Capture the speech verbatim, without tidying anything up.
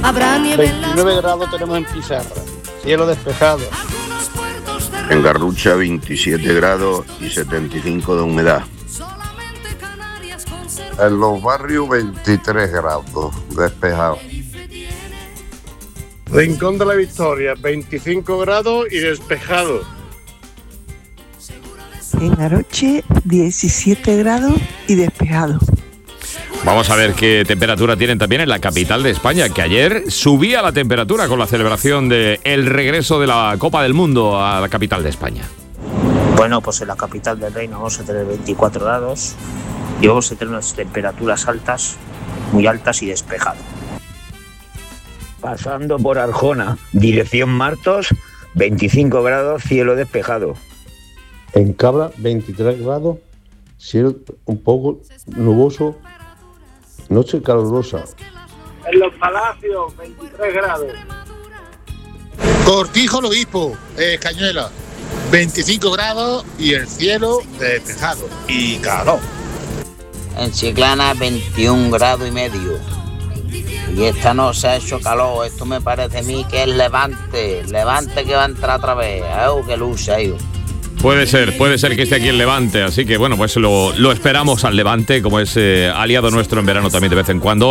veintinueve grados tenemos en Pizarra, cielo despejado. En Garrucha veintisiete grados y setenta y cinco de humedad. En Los Barrios veintitrés grados, despejado. Rincón de la Victoria, veinticinco grados y despejado. En Aroche, diecisiete grados y despejado. Vamos a ver qué temperatura tienen también en la capital de España, que ayer subía la temperatura con la celebración del regreso de la Copa del Mundo a la capital de España. Bueno, pues en la capital del reino vamos a tener veinticuatro grados y vamos a tener unas temperaturas altas, muy altas y despejado. Pasando por Arjona, dirección Martos, veinticinco grados, cielo despejado. En Cabra, veintitrés grados, cielo un poco nuboso, noche calurosa. En Los Palacios, veintitrés grados. Cortijo el Obispo, eh, Cañuela, veinticinco grados y el cielo despejado y calor. En Chiclana, veintiún grados y medio. Y esta noche ha hecho calor. Esto me parece a mí que es Levante. Levante que va a entrar otra vez. ¡Oh, qué lucha, ahí! Puede ser, puede ser que esté aquí el Levante. Así que bueno, pues lo, lo esperamos al Levante, como es eh, aliado nuestro en verano también de vez en cuando.